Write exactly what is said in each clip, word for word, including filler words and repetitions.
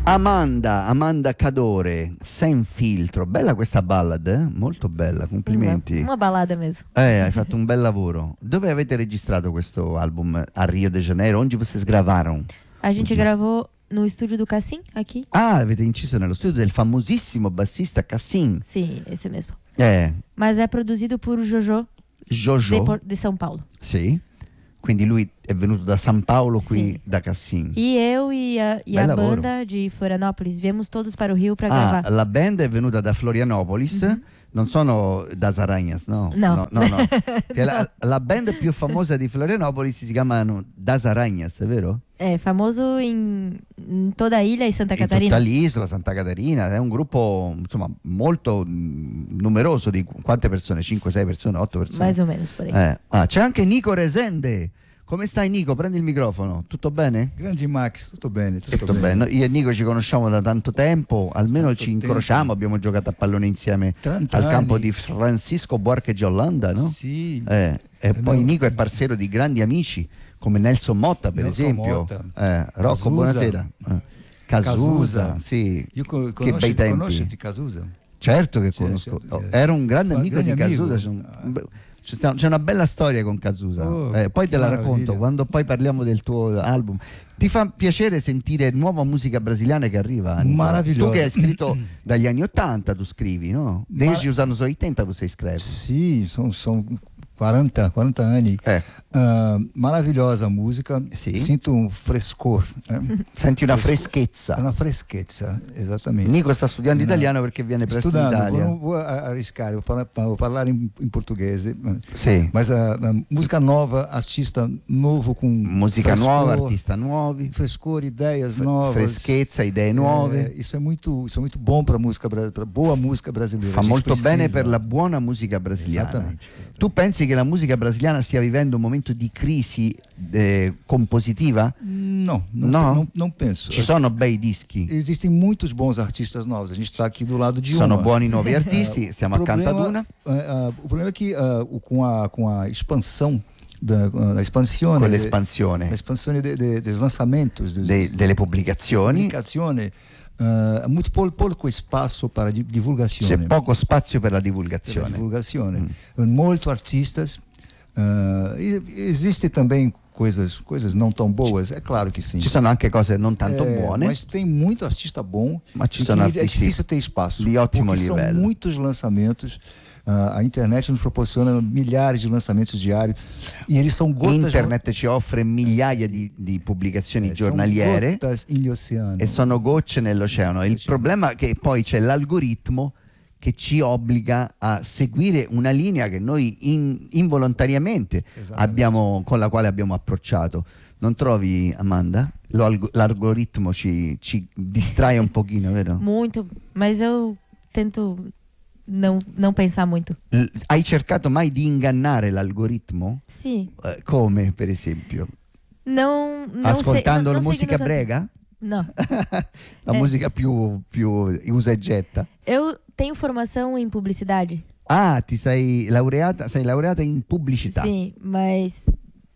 Amanda, Amanda Cadore, Sem Filtro, bella questa ballad, eh? Molto bella, complimenti. Uma, uma balada mesmo. Eh, hai fatto un bel lavoro. Dove avete registrato questo album? A Rio de Janeiro? Onde vocês gravaram? A gente gravou no estúdio do Cassim, aqui. Ah, avete inciso nello studio del famosissimo bassista Cassim. Sim, esse mesmo. Eh, Mas é produzido por Jojo Jojo. de, Por- de São Paulo. Sì. Quindi lui è venuto da San Paolo qui Sì. da Cassim. E eu e a, e Bel a lavoro. banda de Florianópolis viemos todos para o Rio para Ah, gravar. la band è venuta da Florianopolis, Mhm. non sono Das Aranhas, no? No. no, no, no. Che La, la band più famosa di Florianopolis si chiamano Das Aranhas, è vero? É famoso em, em toda a ilha e Santa In Catarina. tutta l'isola, Santa Caterina, è un gruppo insomma molto mh, numeroso. Di quante persone? cinque, sei persone, otto persone? Mais ou menos por aí. Eh, ah, c'è anche Nico Resende. Come stai Nico? Prendi il microfono. Tutto bene? Grande Max, tutto bene, tutto, Tutto bene. Io e Nico ci conosciamo da tanto tempo, almeno Tanto ci incrociamo, tempo. abbiamo giocato a pallone insieme trenta al campo anni. di Francisco Buarque di Hollanda, no? Sì. Eh, e Eh, poi no. Nico è parcero di grandi amici come Nelson Motta, per Nelson esempio. Motta. Eh, Rocco, Cazuza. buonasera. Eh, Cazuza, Cazuza. sì. Io co- Che conosci- bei tempi. conosci di Cazuza? Certo che Sì, conosco. sì, Oh, sì. Era un grande Ma amico di grande amico. Cazuza. C'è, un- c'è sta- c'è una bella storia con Cazuza. Oh, Eh, poi te che la meraviglia. racconto quando poi parliamo del tuo album. Ti fa piacere sentire nuova musica brasiliana che arriva? Nicola? Maravilhosa. Tu che hai scritto dagli anni Ottanta, tu scrivi, no? Desde Ma- os anos oitenta você escreve. Sì, sono, sono quaranta, quaranta anni. Eh, Ah, maravilhosa a música. Sì. Sinto um frescor. eh. senti una Fresco- freschezza. Una freschezza, esattamente. Nico sta studiando No. italiano perché viene presto in Estudando, Italia. non vou a- arriscar, vou falar, vou falar em, em português. eh. Sì. Mas a, a música nova, artista novo com Musica frescor, nuova, artista nuovi, frescor, ideias fre- novas. freschezza, idee É, nuove. isso é muito, isso é muito bom para música, para boa música brasileira. Fa A gente molto precisa. bene per la buona musica brasiliana. Esattamente. Tu pensi che la musica brasiliana stia vivendo un momento di crisi eh, compositiva? Não, não, No? não, não penso. Ci sono bei dischi, Existem muitos bons artistas novos. A gente está aqui do lado de sono uma. buoni nuovi artisti, stiamo O accanto ad problema, una. eh, ah, o problema é que ah, o- com, a, com a expansão da, da expansione, Con a l'espansione expansão de, de, dos lançamentos, dos, de- delle pubblicazioni comunicazione, ah, muito pouco, pouco espaço para di- divulgazione. c'è poco spazio per la Pela divulgazione. divulgazione. Molto artistas. ah, e- existe também coisas, coisas não tão boas, é claro que sim. Ci sono anche cose non tanto É, buone, mas tem muito artista bom. ma ci e sono que é artisti difícil ter espaço. di ottimo porque são livello. muitos lançamentos. Ah, a internet nos proporciona milhares de lançamentos diários e eles são gotas. Internet ci offre migliaia di, di pubblicazioni eh, são giornaliere gotas in oceano. e sono gocce nell'oceano. Il problema è che poi c'è l'algoritmo che ci obbliga a seguire una linea che noi in- involontariamente Esattamente. abbiamo, con la quale abbiamo approcciato. Non trovi, Amanda? Lo alg- l'algoritmo ci, ci distrae un pochino, vero? Muito, mas eu tento não, não pensar muito. L- hai cercato mai di ingannare l'algoritmo? Sim. Eh, come, per esempio? Não, não Ascoltando sei, la não, não musica seguindo tanto. brega? Não. La Eh. musica più, più usa e getta? Eu tenho formação em publicidade. Ah, ti sei laureata, sei laureata in pubblicità. Sim, mas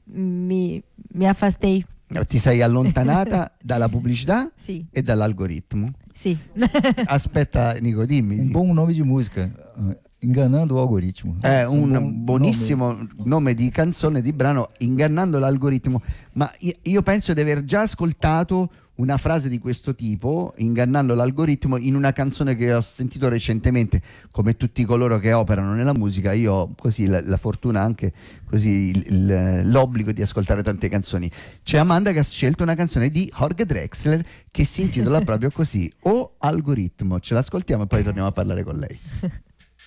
me, me afastei. Ti sei allontanata dalla pubblicità Sim, e dall'algoritmo. sim. Aspetta, Nico, dimmi. Um bom nome de música, ah, Enganando o Algoritmo. È Um un bom buonissimo nome. nome di canzone, di brano, Ingannando l'algoritmo. Ma io- io penso di aver già ascoltato una frase di questo tipo, Ingannando l'algoritmo, in una canzone che ho sentito recentemente. Come tutti coloro che operano nella musica, io ho così la, la fortuna, anche così il- il- l'obbligo di ascoltare tante canzoni. C'è Amanda che ha scelto una canzone di Jorge Drexler che si intitola proprio così, O Algoritmo. Ce l'ascoltiamo e poi torniamo a parlare con lei.